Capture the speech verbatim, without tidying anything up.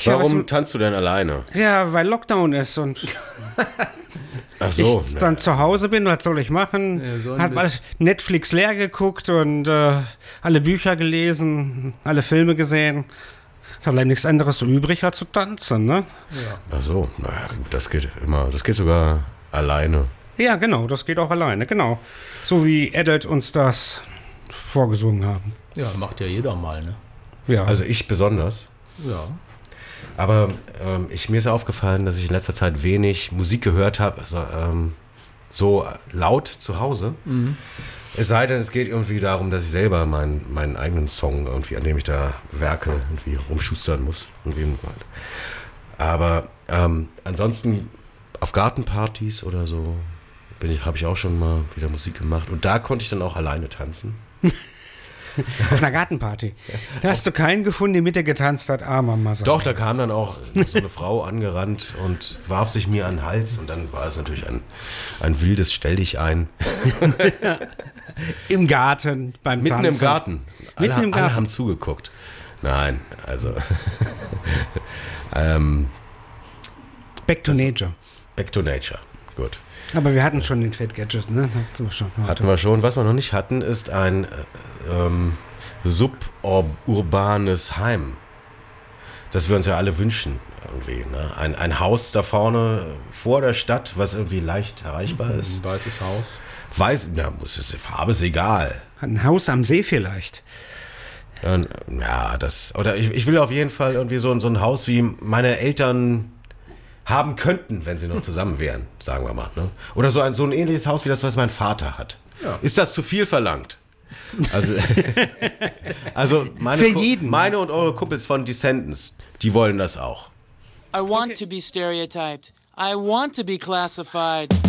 Tja, Warum was, tanzt du denn alleine? ja, weil Lockdown ist und Ach so. ich dann zu Hause bin, was soll ich machen? Ja, so ein Hat mal Mist. Netflix leer geguckt und äh, alle Bücher gelesen, alle Filme gesehen. Da bleibt nichts anderes so übrig, als zu tanzen, ne? Ach so, naja, gut, das geht immer. Das geht sogar alleine. Ja, genau, das geht auch alleine, genau. So wie Adult uns das vorgesungen haben. Ja, macht ja jeder mal, ne? Ja, Also ich besonders. Ja. Aber ähm, ich, mir ist aufgefallen, dass ich in letzter Zeit wenig Musik gehört habe, so, ähm, so laut zu Hause. Mhm. Es sei denn, es geht irgendwie darum, dass ich selber mein, meinen eigenen Song, irgendwie, an dem ich da werke, irgendwie rumschustern muss. Irgendwie. Aber ähm, ansonsten auf Gartenpartys oder so bin ich, habe ich auch schon mal wieder Musik gemacht. Und da konnte ich dann auch alleine tanzen. auf einer Gartenparty. Da hast du keinen gefunden, der mit dir getanzt hat, armer Massa. Doch, da kam dann auch so eine Frau angerannt und warf sich mir an den Hals. Und dann war es natürlich ein, ein wildes Stell dich ein. Im Garten, beim Mitten Tanzen. im Garten. Alle, Mitten im alle Garten. haben zugeguckt. Nein, also ähm, Back to Nature. Back to Nature. Gut. Aber wir hatten schon den Fat Gadget, ne? Hatten wir schon. Hatten wir schon. Was wir noch nicht hatten, ist ein äh, ähm, suburbanes Heim. Das wir uns ja alle wünschen. Irgendwie, ne? ein, ein Haus da vorne vor der Stadt, was irgendwie leicht erreichbar ist. Ein weißes Haus. Weiß, ja, muss es, Farbe ist egal. Ein Haus am See vielleicht. Und, ja, das, oder ich, ich will auf jeden Fall irgendwie so, so ein Haus, wie meine Eltern haben könnten, wenn sie noch zusammen wären, sagen wir mal. Ne? Oder so ein, so ein ähnliches Haus wie das, was mein Vater hat. Ja. Ist das zu viel verlangt? Also, also meine, Für Ku- jeden. meine und eure Kumpels von Descendants, die wollen das auch. I want to be stereotyped. I want to be classified.